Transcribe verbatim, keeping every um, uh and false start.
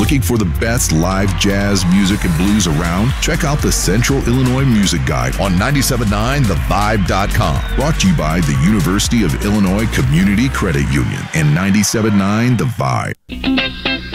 Looking for the best live jazz music and blues around? Check out the Central Illinois Music Guide on ninety-seven point nine the vibe dot com. Brought to you by the University of Illinois Community Credit Union and ninety-seven point nine The Vibe.